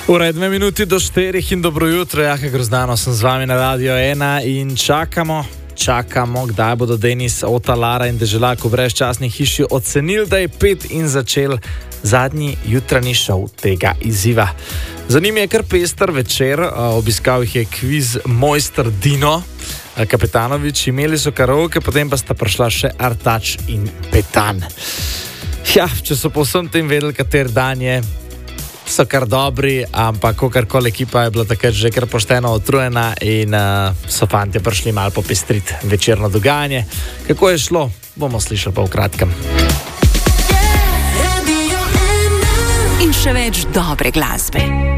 Ura je 2 minuti do 4 in dobro jutro, Jaka Grozdano sem z vami na Radio 1 in čakamo, kdaj bodo Denis, Ota, Lara in Deželak v brezčasni hiši ocenili, da je 5 in začel zadnji jutranji šov tega izziva. Za njim je kar pester večer, obiskal jih je kviz Mojster Dino Kapetanovič, imeli so karaoke, potem pa sta prišla še Artač in Petan. Ja, če so po vsem tem vedeli, kater dan je, so kar dobri, ampak kakorkoli ekipa je bila takrat že kar pošteno utrujena in so fantje prišli malo popestriti večerno dogajanje. Kako je šlo, bomo slišali pa v kratkem. In še več dobre glasbe.